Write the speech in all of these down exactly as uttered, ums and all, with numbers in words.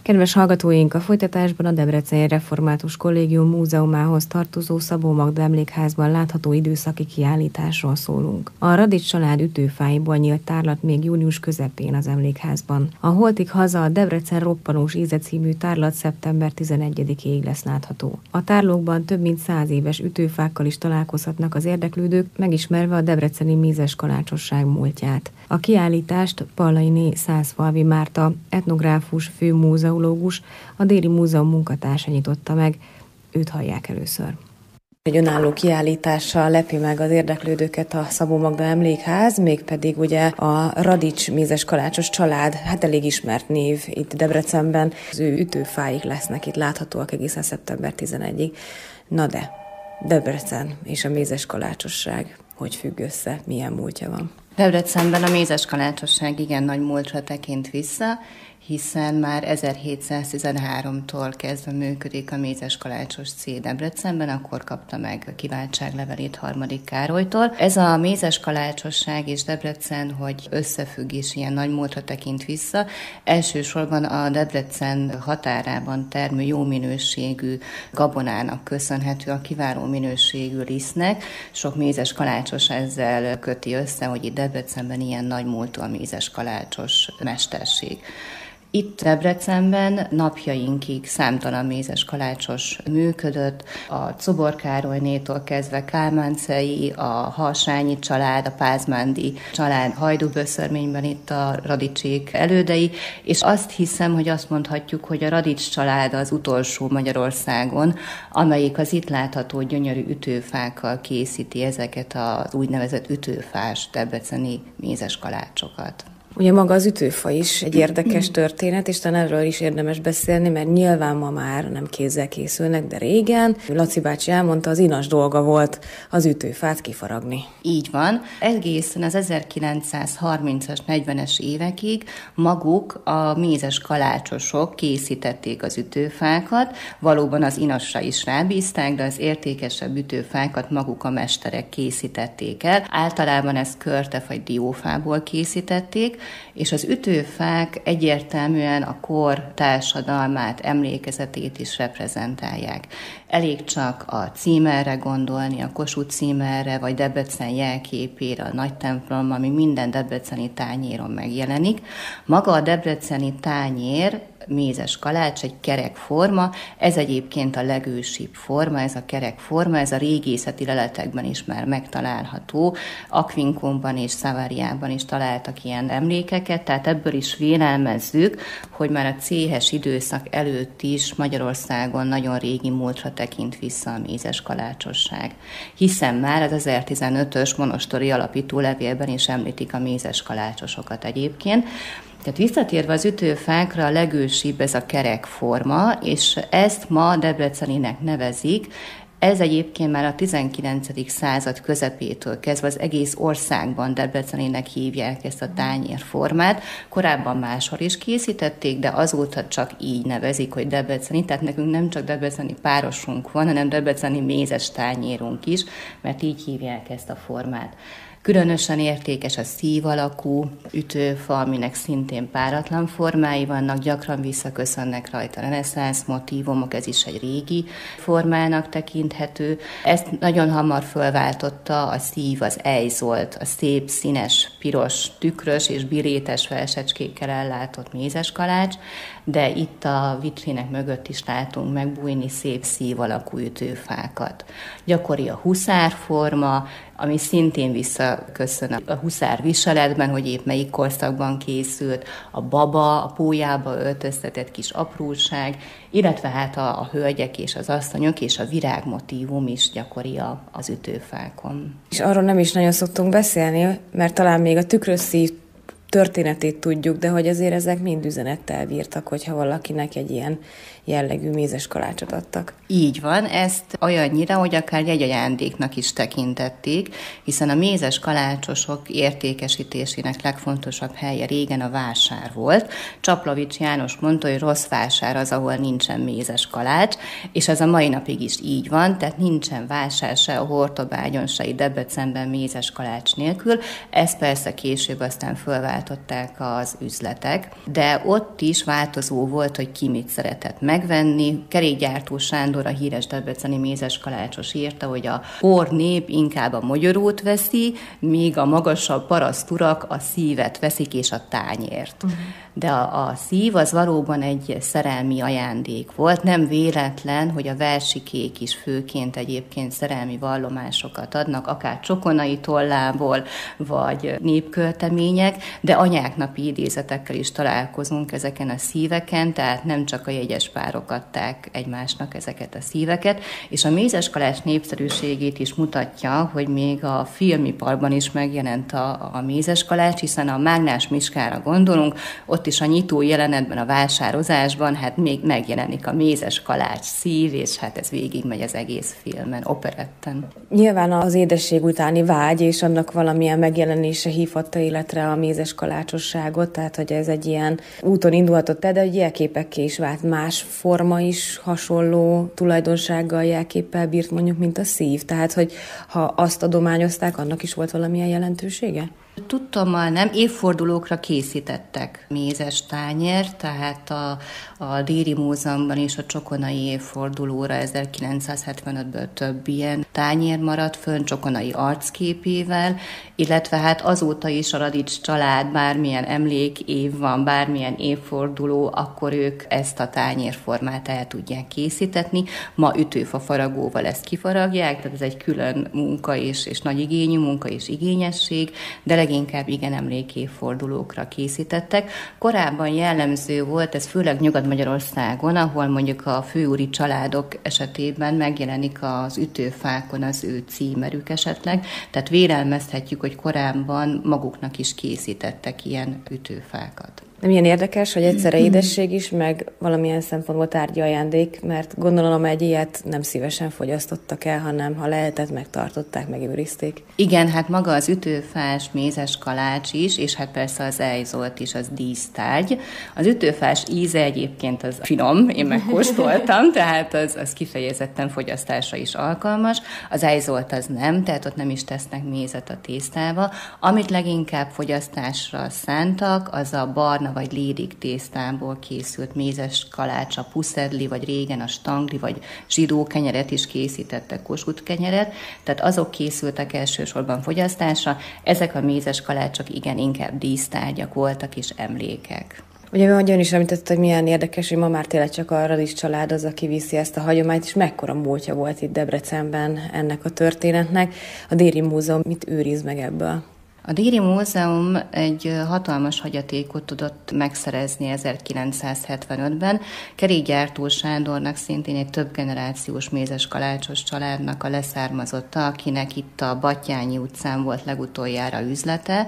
Kedves hallgatóink, a folytatásban a Debreceni Református Kollégium múzeumához tartozó Szabó Magda Emlékházban látható időszaki kiállításról szólunk. A Radics család ütőfáiból nyílt tárlat még június közepén az emlékházban. A Holtig haza a Debrecen roppanós íze című tárlat szeptember tizenegyedikéig lesz látható. A tárlókban több mint száz éves ütőfákkal is találkozhatnak az érdeklődők, megismerve a debreceni mézes kalácsosság múltját. A kiállítást Pallainé Szászfalvi Márta, etnográfus, főmúzeológus, a Déri Múzeum munkatársa nyitotta meg. Őt hallják először. Egy önálló kiállítással lepi meg az érdeklődőket a Szabó Magda Emlékház, mégpedig ugye a Radics mézes kalácsos család, hát elég ismert név itt Debrecenben. Az ő ütőfáik lesznek itt láthatóak egészen szeptember tizenegyedikéig. Na de, Debrecen és a mézes kalácsosság hogy függ össze, milyen múltja van? Debrecenben a mézes kalácsosság igen nagy múltra tekint vissza, hiszen már ezerhétszáztizenháromtól kezdve működik a Mézes Kalácsos Céh Debrecenben, akkor kapta meg a kiváltságlevelét harmadik Károlytól. Ez a mézes kalácsosság és Debrecen, hogy összefügg és ilyen nagy múltra tekint vissza, elsősorban a Debrecen határában termő jó minőségű gabonának köszönhető, a kiváló minőségű lisztnek. Sok mézes kalácsos ezzel köti össze, hogy itt Debrecenben ilyen nagy múltú a mézes kalácsos mesterség. Itt Debrecenben napjainkig számtalan mézes kalácsos működött, a Czobor Károlynétól kezdve Kálmáncei, a Harsányi család, a Pázmándi család, Hajdúböszörményben itt a Radicsék elődei, és azt hiszem, hogy azt mondhatjuk, hogy a Radics család az utolsó Magyarországon, amelyik az itt látható gyönyörű ütőfákkal készíti ezeket az úgynevezett ütőfás debreceni mézes kalácsokat. Ugye maga az ütőfa is egy érdekes történet, és talán erről is érdemes beszélni, mert nyilván ma már nem kézzel készülnek, de régen, Laci bácsi elmondta, az inas dolga volt az ütőfát kifaragni. Így van. Egészen az ezerkilencszázharmincas, negyvenes évekig maguk a mézes kalácsosok készítették az ütőfákat, valóban az inasra is rábízták, de az értékesebb ütőfákat maguk a mesterek készítették el. Általában ezt körte vagy diófából készítették, és az ütőfák egyértelműen a kor társadalmát, emlékezetét is reprezentálják. Elég csak a címerre gondolni, a Kossuth címerre, vagy Debrecen jelképére, a nagy templom, ami minden debreceni tányéron megjelenik. Maga a debreceni tányér, mézes kalács, egy kerek forma, ez egyébként a legősibb forma, ez a kerek forma, ez a régészeti leletekben is már megtalálható, Aquincumban és Szaváriában is találtak ilyen emlékeket, tehát ebből is vélelmezzük, hogy már a céhes időszak előtt is Magyarországon nagyon régi múltra tekint vissza a mézes kalácsosság. Hiszen már az ezertizenötös monostori alapító levélben is említik a mézes kalácsosokat egyébként. Tehát visszatérve az ütőfákra, a legősibb ez a kerek forma, és ezt ma debreceninek nevezik. Ez egyébként már a tizenkilencedik század közepétől kezdve az egész országban debreceninek hívják ezt a tányérformát. Korábban máshol is készítették, de azóta csak így nevezik, hogy debreceni. Tehát nekünk nem csak debreceni párosunk van, hanem debreceni mézes tányérunk is, mert így hívják ezt a formát. Különösen értékes a szív alakú ütőfa, aminek szintén páratlan formái vannak, gyakran visszaköszönnek rajta reneszánsz motívumok, ez is egy régi formának tekinthető. Ezt nagyon hamar fölváltotta a szív, az ejzolt, a szép, színes, piros, tükrös és birétes felsecskékkel ellátott mézes kalács, de itt a vitrínek mögött is látunk megbújni szép szív alakú ütőfákat. Gyakori a huszárforma, ami szintén visszaköszön a huszár viseletben, hogy épp melyik korszakban készült, a baba, a pólyába öltöztetett kis apróság, illetve hát a, a hölgyek és az asszonyok és a virágmotívum is gyakori a, az ütőfákon. És arról nem is nagyon szoktunk beszélni, mert talán még a tükrös szív történetét tudjuk, de hogy azért ezek mind üzenettel bírtak, hogyha valakinek egy ilyen jellegű mézes kalácsot adtak. Így van, ezt olyannyira, hogy akár jegyajándéknak is tekintették, hiszen a mézes kalácsosok értékesítésének legfontosabb helye régen a vásár volt. Csaplavics János mondta, hogy rossz vásár az, ahol nincsen mézes kalács, és ez a mai napig is így van, tehát nincsen vásár se a Hortobágyon, se Debrecenben mézes kalács nélkül. Ez persze később aztán fölvált kiváltották az üzletek, de ott is változó volt, hogy ki mit szeretett megvenni. Kerékgyártó Sándor, a híres debreceni mézeskalácsos írta, hogy a por nép inkább a mogyorót veszi, míg a magasabb paraszturak a szívet veszik és a tányért. Uh-huh. De a, a szív az valóban egy szerelmi ajándék volt. Nem véletlen, hogy a versikék is főként egyébként szerelmi vallomásokat adnak, akár csokonai tollából, vagy népköltemények, de anyáknapi idézetekkel is találkozunk ezeken a szíveken, tehát nem csak a jegyes párok adták egymásnak ezeket a szíveket, és a mézeskalács népszerűségét is mutatja, hogy még a filmiparban is megjelent a, a mézeskalács, hiszen a Mágnás Miskára gondolunk, ott is a nyitó jelenetben, a vásározásban, hát még megjelenik a mézeskalács szív, és hát ez végigmegy az egész filmen, operetten. Nyilván az édesség utáni vágy, és annak valamilyen megjelenése hívhatta életre a mézeskalácsosságot, tehát hogy ez egy ilyen úton indulhatott el, de hogy jelképekké is vált, más forma is hasonló tulajdonsággal, jelképpel bírt mondjuk, mint a szív. Tehát, hogy ha azt adományozták, annak is volt valamilyen jelentősége? Tudtommal nem, évfordulókra készítettek mézes tányért, tehát a, a Déri Múzeumban is a csokonai évfordulóra ezerkilencszázhetvenötből több ilyen tányér maradt fönn, csokonai arcképével, illetve hát azóta is a Radics család, bármilyen emlékév van, bármilyen évforduló, akkor ők ezt a tányérformát el tudják készítetni. Ma ütőfa faragóval ezt kifaragják, tehát ez egy külön munka és, és nagy igényű munka és igényesség, de leginkább igen emlékévfordulókra készítettek. Korábban jellemző volt, ez főleg Nyugat-Magyarországon, ahol mondjuk a főúri családok esetében megjelenik az ütőfákon az ő címerük esetleg, tehát vélelmezhetjük, hogy korábban maguknak is készítettek ilyen ütőfákat. De milyen érdekes, hogy egyszerre édesség is, meg valamilyen szempontból tárgyi ajándék, mert gondolom egy ilyet nem szívesen fogyasztottak el, hanem ha lehetett, megtartották, megőrizték. Igen, hát maga az ütőfás mézes kalács is, és hát persze az ejzolt is, az dísztárgy. Az ütőfás íze egyébként az finom, én megkóstoltam, tehát az, az kifejezetten fogyasztásra is alkalmas. Az ejzolt az nem, tehát ott nem is tesznek mézet a tésztába. Amit leginkább fogyasztásra szántak, az a barna vagy lérik tésztából készült mézes kalács, a puszedli, vagy régen a stangli, vagy zsidó kenyeret is készítettek, Kossuth kenyeret, tehát azok készültek elsősorban fogyasztásra, ezek a mézes kalácsok igen, inkább dísztárgyak voltak és emlékek. Ugye ön is említett, hogy milyen érdekes, hogy ma már tényleg csak a Radics család az, aki viszi ezt a hagyományt, és mekkora múltja volt itt Debrecenben ennek a történetnek. A Déri Múzeum mit őriz meg ebből? A Déri Múzeum egy hatalmas hagyatékot tudott megszerezni ezerkilencszázhetvenötben. Kerékgyártó Sándornak szintén egy több generációs mézeskalácsos családnak a leszármazotta, akinek itt a Battyányi utcán volt legutoljára üzlete.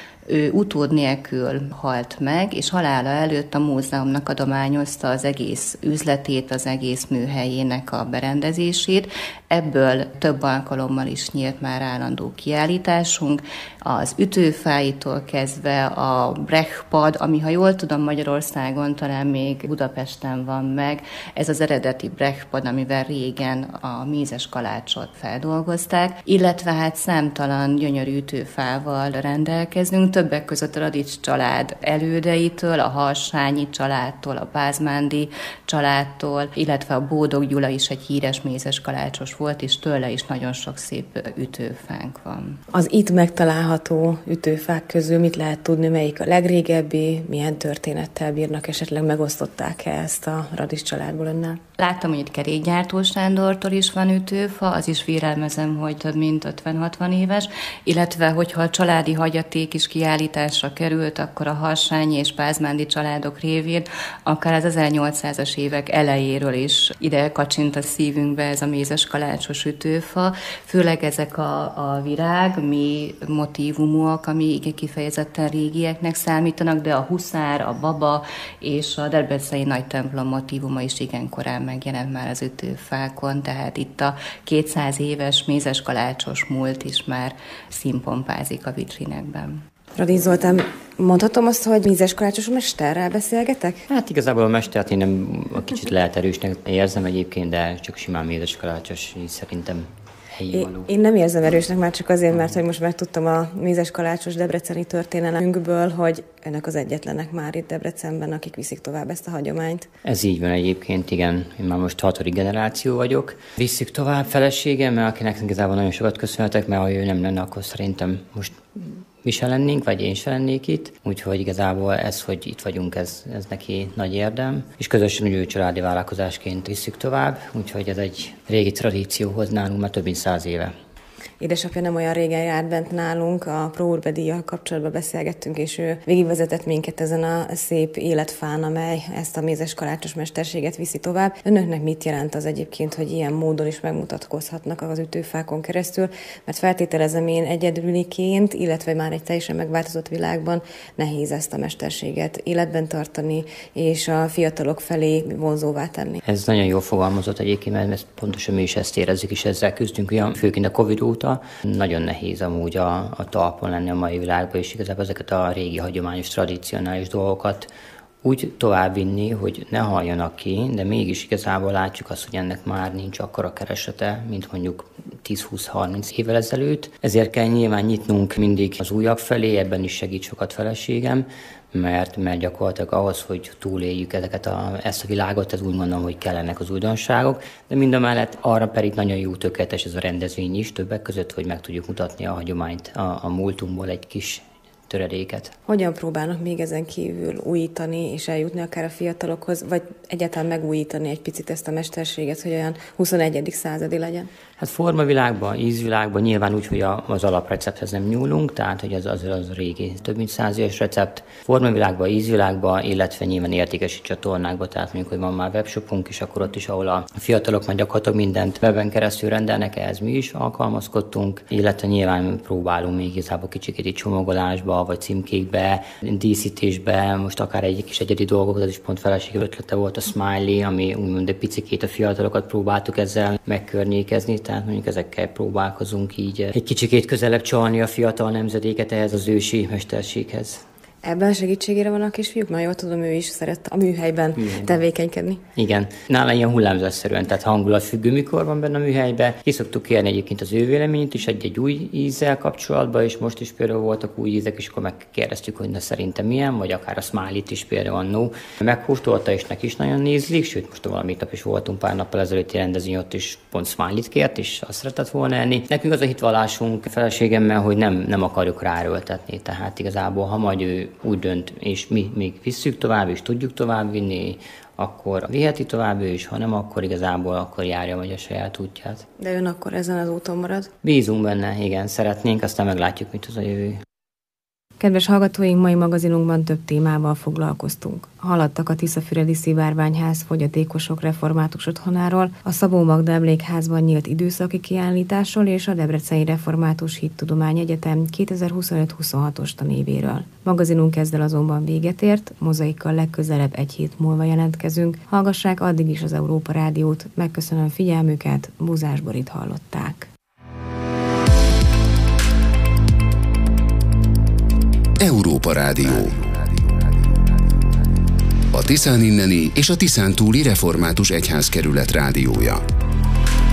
Ő utód nélkül halt meg, és halála előtt a múzeumnak adományozta az egész üzletét, az egész műhelyének a berendezését. Ebből több alkalommal is nyílt már állandó kiállításunk. Az ütőfáitól kezdve a brechpad, ami, ha jól tudom, Magyarországon talán még Budapesten van meg, ez az eredeti brechpad, amivel régen a mézes kalácsot feldolgozták, illetve hát számtalan gyönyörű ütőfával rendelkezünk, többek között a Radics család elődeitől, a Harsányi családtól, a Pázmándi családtól, illetve a Bódog Gyula is egy híres mézes kalácsos volt, és tőle is nagyon sok szép ütőfánk van. Az itt megtalálható ütőfák közül mit lehet tudni, melyik a legrégebbi, milyen történettel bírnak, esetleg megosztották-e ezt a Radics családból önnel? Láttam, hogy itt Kerékgyártó Sándortól is van ütőfa, az is vélelmezem, hogy több mint ötven-hatvan éves, illetve hogyha a családi hagyaték is kiállításra került, akkor a Harsányi és Pázmándi családok révén akár az ezernyolcszázas évek elejéről is ide kacsint a szívünkbe ez a mézes kalácsos ütőfa, főleg ezek a, a virág, mi motívumúak, ami kifejezetten régieknek számítanak, de a huszár, a baba és a debreceni nagy templom motívuma is igen korán megjelent már az ütőfákon, tehát itt a kétszáz éves mézes kalácsos múlt is már színpompázik a vitrinekben. Radics Zoltán, mondhatom azt, hogy mézes kalácsos mesterrel beszélgetek? Hát igazából a mestert én nem kicsit lehet erősnek érzem egyébként, de csak simán mézes kalácsos, így szerintem. helyi való. Én nem érzem erősnek már csak azért, mert hogy most megtudtam a Mézes Kalácsos debreceni történelemünkből, hogy önök az egyetlenek már itt Debrecenben, akik viszik tovább ezt a hagyományt. Ez így van egyébként, igen. Én már most hatodik generáció vagyok. Visszük tovább feleségemmel, akinek igazából nagyon sokat köszönhetek, mert ha ő nem lenne, akkor szerintem most mi se lennénk, vagy én se lennék itt. Úgyhogy igazából ez, hogy itt vagyunk, ez, ez neki nagy érdem. És közösen úgy családi vállalkozásként visszük tovább, úgyhogy ez egy régi tradícióhoz nálunk már több mint száz éve. Édesapja nem olyan régen járt bent nálunk, a Pro Urbe díjjal kapcsolatban beszélgettünk, és ő végigvezetett minket ezen a szép életfán, amely ezt a Mézes Kalácsos mesterséget viszi tovább. Önöknek mit jelent az egyébként, hogy ilyen módon is megmutatkozhatnak az ütőfákon keresztül? Mert feltételezem én egyedüliként, illetve már egy teljesen megváltozott világban nehéz ezt a mesterséget életben tartani, és a fiatalok felé vonzóvá tenni. Ez nagyon jól fogalmazott egyébként, mert ezt pontosan mi is ezt érezzük, és ezzel küzdünk, olyan főként a Covid óta. Nagyon nehéz amúgy a, a talpon lenni a mai világban, és igazából ezeket a régi, hagyományos, tradicionális dolgokat úgy továbbvinni, hogy ne halljanak ki, de mégis igazából látjuk azt, hogy ennek már nincs akkora kereslete, mint mondjuk tíz-húsz-harminc évvel ezelőtt. Ezért kell nyilván nyitnunk mindig az újabb felé, ebben is segít sokat feleségem, mert, mert gyakorlatilag ahhoz, hogy túléljük ezeket a, ezt a világot, ez úgy mondom, hogy kellenek az újdonságok, de mindamellett arra pedig nagyon jó, tökéletes ez a rendezvény is, többek között, hogy meg tudjuk mutatni a hagyományt, a, a múltunkból egy kis töredéket. Hogyan próbálnak még ezen kívül újítani és eljutni akár a fiatalokhoz, vagy egyáltalán megújítani egy picit ezt a mesterséget, hogy olyan huszonegyedik századi legyen? Hát formavilágban, ízvilágban nyilván úgy, hogy a, az alaprecepthez nem nyúlunk, tehát hogy az, az, az régi több mint száz éves recept. Formavilágban, ízvilágban, illetve nyilván értékesi csatornákban, tehát mondjuk, hogy van már webshopunk is, akkor ott is, ahol a fiatalok már gyakorlatilag mindent weben keresztül rendelnek, ehhez mi is alkalmazkodtunk, illetve nyilván próbálunk még igazából kicsikét itt csomagolásba, vagy címkékbe, díszítésbe, most akár egy kis egyedi dolgok, az is pont feleség ötlete volt a Smiley, ami úgymond egy picikét a fiatalokat próbáltuk ezzel megkörnyékezni, tehát mondjuk ezekkel próbálkozunk így egy kicsikét közelebb csalni a fiatal nemzedéket ehhez az ősi mesterséghez. Ebben segítségére van a kisfiúk? Már jól tudom, ő is szeret a műhelyben Műhelyben. tevékenykedni. Igen. Nála ilyen hullámzásszerűen, tehát hangulatfüggő, mikor van benne a műhelybe. Ki szoktuk kérni egyébként az ő véleményét is egy-egy új ízzel kapcsolatban, és most is például voltak új ízek, és akkor megkérdeztük, hogy na szerintem milyen, vagy akár a Smiley-t is például annó. Megkóstolta, és neki is nagyon nézlik, sőt most valamit nap is voltunk pár nappal ezelőtti rendezvény, ott is pont Smiley-t kért, és azt szeretett volna enni. Nekünk az a hitvallásunk feleségemmel, hogy nem, nem akarjuk ráerőltetni, tehát igazából ha majd ő úgy dönt, és mi még visszük tovább, és tudjuk tovább vinni, akkor viheti tovább ő is, ha nem, akkor igazából akkor járja majd a saját útját. De ön akkor ezen az úton marad? Bízunk benne, igen, szeretnénk, aztán meglátjuk, mit az a jövő. Kedves hallgatóink, mai magazinunkban több témával foglalkoztunk. Haladtak a Tiszafüredi Szivárványház fogyatékosok református otthonáról, a Szabó Magda Emlékházban nyílt időszaki kiállításról és a Debreceni Református Hittudomány Egyetem kétezer-huszonöt-huszonhatos tanévéről. Magazinunk ezzel azonban véget ért, Mozaikkal legközelebb egy hét múlva jelentkezünk. Hallgassák addig is az Európa Rádiót, megköszönöm figyelmüket, Búzás Borit hallották. Európa Rádió. A Tiszán inneni és a Tiszán túli református egyházkerület rádiója.